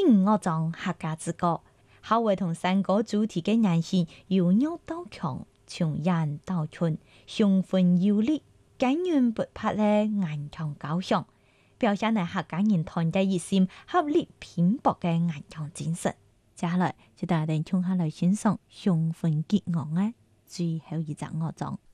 五樂章客家之歌，校為同山歌主題嘅人士由弱到強，從嚴到寬，雄渾有力，堅韌不拔嘅頑強高尚，表現嚟客家人團結一心、合力拼搏嘅頑強精神。接下來就帶大家聽下來欣賞雄渾激昂嘅最後一隻樂章。